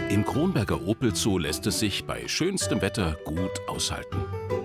Im Kronberger Opel-Zoo lässt es sich bei schönstem Wetter gut aushalten.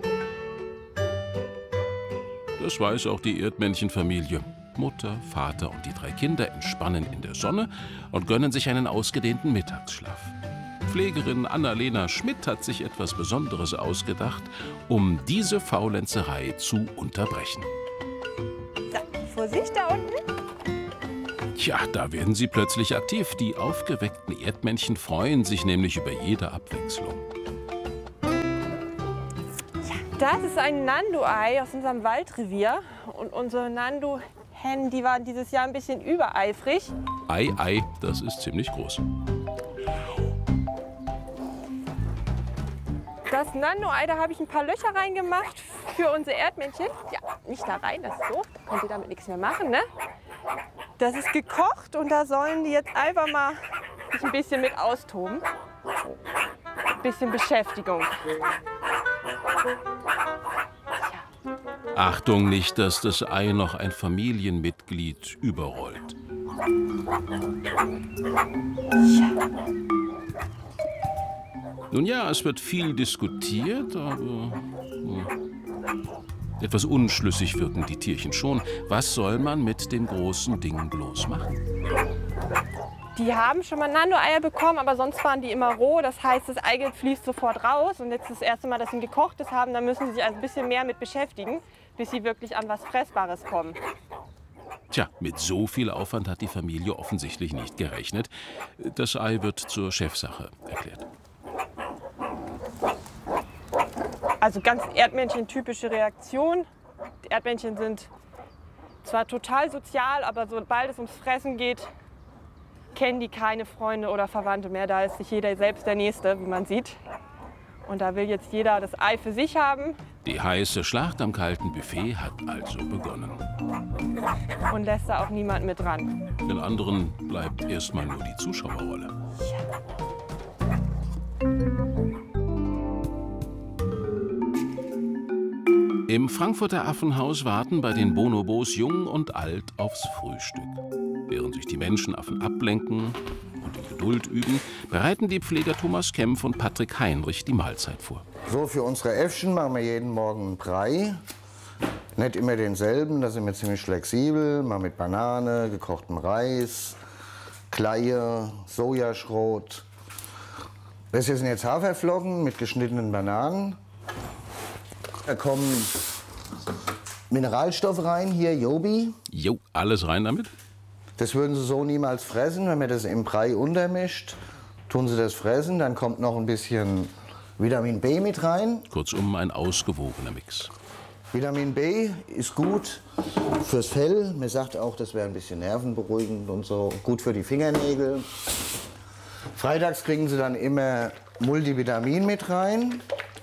Das weiß auch die Erdmännchenfamilie. Mutter, Vater und die 3 Kinder entspannen in der Sonne und gönnen sich einen ausgedehnten Mittagsschlaf. Pflegerin Annalena Schmidt hat sich etwas Besonderes ausgedacht, um diese Faulenzerei zu unterbrechen. So, Vorsicht da unten. Tja, da werden sie plötzlich aktiv. Die aufgeweckten Erdmännchen freuen sich nämlich über jede Abwechslung. Das ist ein Nandu-Ei aus unserem Waldrevier. Und unsere Nandu-Hennen, die waren dieses Jahr ein bisschen übereifrig. Ei, Ei, das ist ziemlich groß. Das Nandu-Ei, da habe ich ein paar Löcher reingemacht für unsere Erdmännchen. Ja, nicht da rein, das ist so. Da können sie damit nichts mehr machen, ne? Das ist gekocht und da sollen die jetzt einfach mal sich ein bisschen mit austoben. Ein bisschen Beschäftigung. Achtung, nicht, dass das Ei noch ein Familienmitglied überrollt. Nun ja, es wird viel diskutiert, aber etwas unschlüssig wirken die Tierchen schon. Was soll man mit dem großen Ding bloß machen? Die haben schon mal Nandu-Eier bekommen, aber sonst waren die immer roh. Das heißt, das Eigelb fließt sofort raus. Und jetzt das erste Mal, dass sie ein gekochtes haben, da müssen sie sich ein bisschen mehr mit beschäftigen, bis sie wirklich an was Fressbares kommen. Tja, mit so viel Aufwand hat die Familie offensichtlich nicht gerechnet. Das Ei wird zur Chefsache erklärt. Also ganz Erdmännchen-typische Reaktion. Die Erdmännchen sind zwar total sozial, aber sobald es ums Fressen geht, kennen die keine Freunde oder Verwandte mehr. Da ist sich jeder selbst der Nächste, wie man sieht. Und da will jetzt jeder das Ei für sich haben. Die heiße Schlacht am kalten Buffet hat also begonnen. Und lässt da auch niemand mit ran. Den anderen bleibt erstmal nur die Zuschauerrolle. Im Frankfurter Affenhaus warten bei den Bonobos Jung und Alt aufs Frühstück. Während sich die Menschenaffen ablenken und in Geduld üben, bereiten die Pfleger Thomas Kempf und Patrick Heinrich die Mahlzeit vor. So, für unsere Äffchen machen wir jeden Morgen einen Brei. Nicht immer denselben, da sind wir ziemlich flexibel. Mal mit Banane, gekochtem Reis, Kleie, Sojaschrot. Das hier sind jetzt Haferflocken mit geschnittenen Bananen. Da kommen Mineralstoffe rein, hier Jobi. Jo, alles rein damit? Das würden sie so niemals fressen. Wenn man das im Brei untermischt, tun sie das fressen. Dann kommt noch ein bisschen Vitamin B mit rein. Kurzum, ein ausgewogener Mix. Vitamin B ist gut fürs Fell. Man sagt auch, das wäre ein bisschen nervenberuhigend und so. Gut für die Fingernägel. Freitags kriegen sie dann immer Multivitamin mit rein.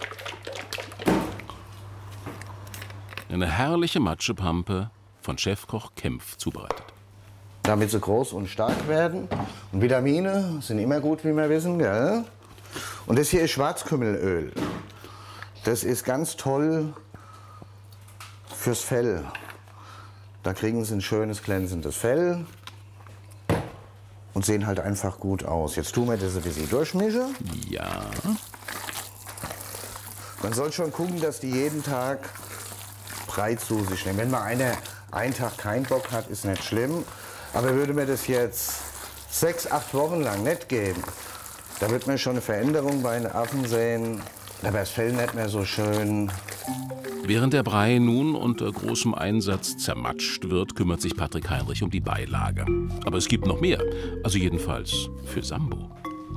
Eine herrliche Matschepampe von Chefkoch Kempf zubereitet. Damit sie groß und stark werden. Und Vitamine sind immer gut, wie wir wissen, gell? Und das hier ist Schwarzkümmelöl. Das ist ganz toll fürs Fell. Da kriegen sie ein schönes, glänzendes Fell und sehen halt einfach gut aus. Jetzt tun wir das ein bisschen durchmischen. Ja. Man soll schon gucken, dass die jeden Tag Brei zu sich nehmen. Wenn mal einer einen Tag keinen Bock hat, ist nicht schlimm. Aber würde mir das jetzt 6, 8 Wochen lang nicht geben, da wird man schon eine Veränderung bei den Affen sehen. Da wäre das Fell nicht mehr so schön. Während der Brei nun unter großem Einsatz zermatscht wird, kümmert sich Patrick Heinrich um die Beilage. Aber es gibt noch mehr. Also jedenfalls für Sambo.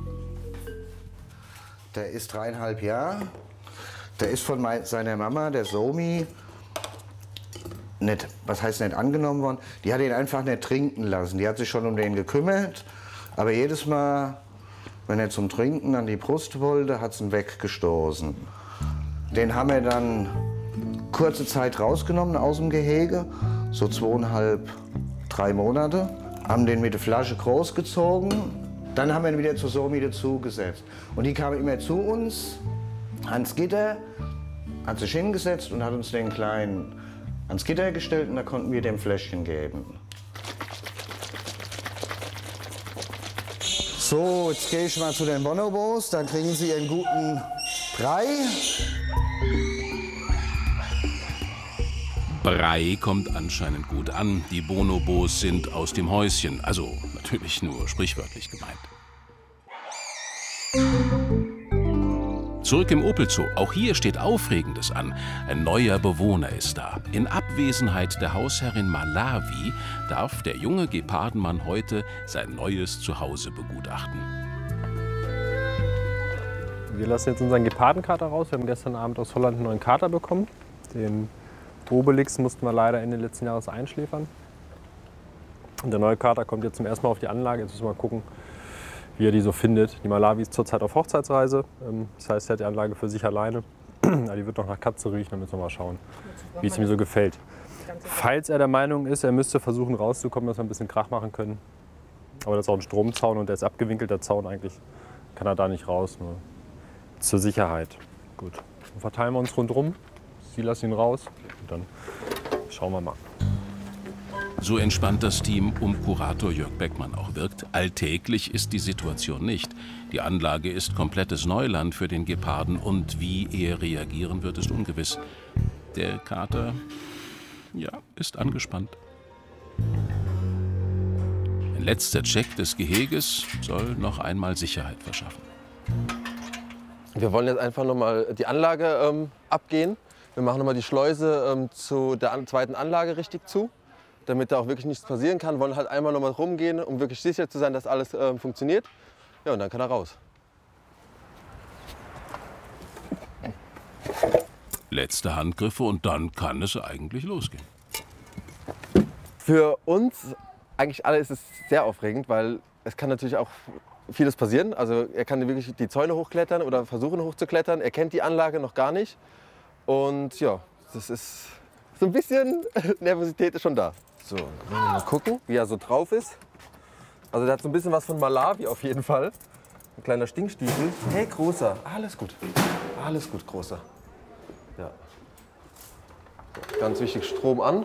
Der ist 3,5 Jahre. Der ist von seiner Mama, der Somi, nicht, was heißt nicht angenommen worden. Die hat ihn einfach nicht trinken lassen. Die hat sich schon um den gekümmert. Aber jedes Mal, wenn er zum Trinken an die Brust wollte, hat sie ihn weggestoßen. Den haben wir dann kurze Zeit rausgenommen aus dem Gehege, so 2,5, 3 Monate. Haben den mit der Flasche großgezogen. Dann haben wir ihn wieder zur Somi dazugesetzt. Und die kam immer zu uns ans Gitter, hat sich hingesetzt und hat uns den Kleinen ans Gitter gestellt und da konnten wir dem Fläschchen geben. So, jetzt gehe ich mal zu den Bonobos, dann kriegen sie ihren guten Brei. Brei kommt anscheinend gut an. Die Bonobos sind aus dem Häuschen. Also natürlich nur sprichwörtlich gemeint. Zurück im Opel-Zoo. Auch hier steht Aufregendes an. Ein neuer Bewohner ist da. In Abwesenheit der Hausherrin Malawi darf der junge Gepardenmann heute sein neues Zuhause begutachten. Wir lassen jetzt unseren Gepardenkater raus. Wir haben gestern Abend aus Holland einen neuen Kater bekommen. Den Obelix mussten wir leider Ende letzten Jahres einschläfern. Und der neue Kater kommt jetzt zum ersten Mal auf die Anlage. Jetzt müssen wir mal gucken, wie er die so findet. Die Malawi ist zurzeit auf Hochzeitsreise. Das heißt, er hat die Anlage für sich alleine. Die wird noch nach Katze riechen. Dann müssen wir mal schauen, wie es ihm so gefällt. Falls er der Meinung ist, er müsste versuchen rauszukommen, dass wir ein bisschen Krach machen können. Aber das ist auch ein Stromzaun und der ist abgewinkelt, der Zaun eigentlich. Kann er da nicht raus, nur zur Sicherheit. Gut, dann verteilen wir uns rundherum. Sie lassen ihn raus und dann schauen wir mal. So entspannt das Team um Kurator Jörg Beckmann auch wirkt, alltäglich ist die Situation nicht. Die Anlage ist komplettes Neuland für den Geparden und wie er reagieren wird, ist ungewiss. Der Kater, ja, ist angespannt. Ein letzter Check des Geheges soll noch einmal Sicherheit verschaffen. Wir wollen jetzt einfach noch mal die Anlage abgehen. Wir machen noch mal die Schleuse zu der zweiten Anlage richtig zu, damit da auch wirklich nichts passieren kann. Wir wollen halt einmal noch mal rumgehen, um wirklich sicher zu sein, dass alles funktioniert. Ja, und dann kann er raus. Letzte Handgriffe und dann kann es eigentlich losgehen. Für uns eigentlich alle ist es sehr aufregend, weil es kann natürlich auch vieles passieren. Also er kann wirklich die Zäune hochklettern oder versuchen hochzuklettern. Er kennt die Anlage noch gar nicht. Und ja, das ist so ein bisschen Nervosität ist schon da. So, mal gucken, wie er so drauf ist. Also der hat so ein bisschen was von Malawi auf jeden Fall. Ein kleiner Stinkstiefel. Hey, Großer. Alles gut. Alles gut, Großer. Ja. Ganz wichtig, Strom an.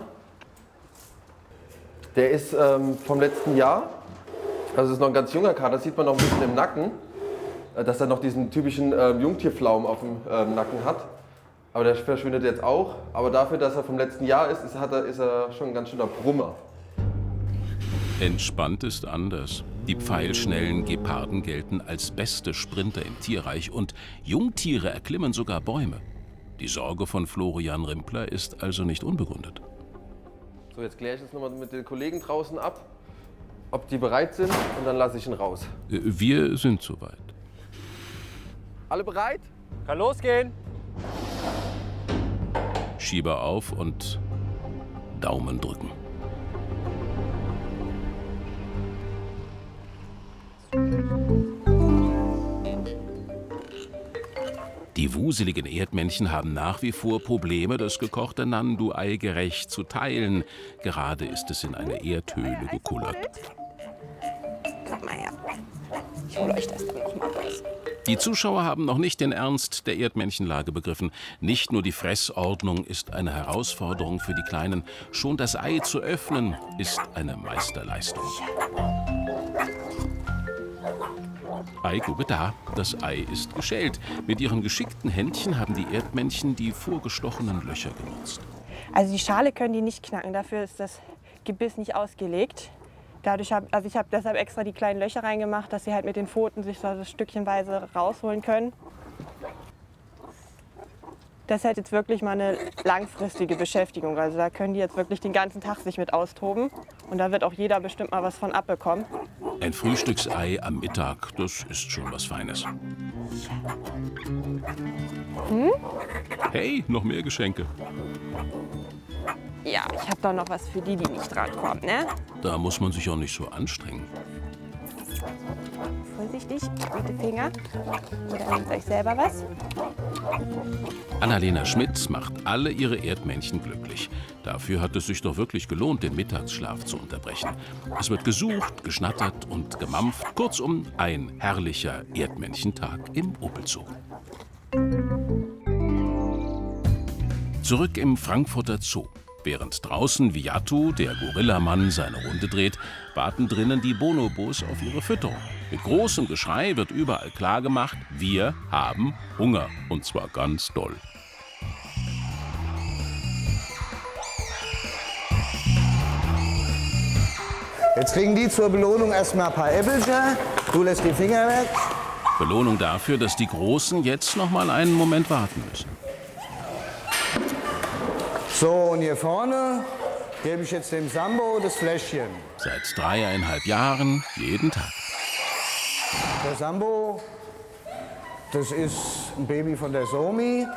Der ist vom letzten Jahr. Also das ist noch ein ganz junger Kater. Das sieht man noch ein bisschen im Nacken. Dass er noch diesen typischen Jungtierflaum auf dem Nacken hat. Aber der verschwindet jetzt auch. Aber dafür, dass er vom letzten Jahr ist, ist er schon ein ganz schöner Brummer. Entspannt ist anders. Die pfeilschnellen Geparden gelten als beste Sprinter im Tierreich und Jungtiere erklimmen sogar Bäume. Die Sorge von Florian Rimpler ist also nicht unbegründet. So, jetzt kläre ich das nochmal mit den Kollegen draußen ab, ob die bereit sind und dann lasse ich ihn raus. Wir sind soweit. Alle bereit? Kann losgehen. Schieber auf und Daumen drücken. Die wuseligen Erdmännchen haben nach wie vor Probleme, das gekochte Nandu-Ei gerecht zu teilen. Gerade ist es in eine Erdhöhle gekullert. Kommt mal her. Ich hole euch das dann noch mal raus. Die Zuschauer haben noch nicht den Ernst der Erdmännchenlage begriffen. Nicht nur die Fressordnung ist eine Herausforderung für die Kleinen. Schon das Ei zu öffnen, ist eine Meisterleistung. Ei-Gube da, das Ei ist geschält. Mit ihren geschickten Händchen haben die Erdmännchen die vorgestochenen Löcher genutzt. Also die Schale können die nicht knacken, dafür ist das Gebiss nicht ausgelegt. Ich habe deshalb extra die kleinen Löcher reingemacht, dass sie halt mit den Pfoten sich so stückchenweise rausholen können. Das ist halt jetzt wirklich mal eine langfristige Beschäftigung. Also da können die jetzt wirklich den ganzen Tag sich mit austoben. Und da wird auch jeder bestimmt mal was von abbekommen. Ein Frühstücksei am Mittag, das ist schon was Feines. Hey, noch mehr Geschenke. Ja, ich habe doch noch was für die, die nicht drankommen, ne? Da muss man sich auch nicht so anstrengen. Vorsichtig, mit dem Finger. Oder nehmt euch selber was. Annalena Schmidt macht alle ihre Erdmännchen glücklich. Dafür hat es sich doch wirklich gelohnt, den Mittagsschlaf zu unterbrechen. Es wird gesucht, geschnattert und gemampft. Kurzum, ein herrlicher Erdmännchentag im Opel-Zoo. Zurück im Frankfurter Zoo. Während draußen Viatu, der Gorillamann, seine Runde dreht, warten drinnen die Bonobos auf ihre Fütterung. Mit großem Geschrei wird überall klargemacht, wir haben Hunger. Und zwar ganz doll. Jetzt kriegen die zur Belohnung erstmal ein paar Äppelchen. Du lässt die Finger weg. Belohnung dafür, dass die Großen jetzt noch mal einen Moment warten müssen. So, und hier vorne gebe ich jetzt dem Sambo das Fläschchen. Seit 3,5 Jahren, jeden Tag. Der Sambo, das ist ein Baby von der Somi.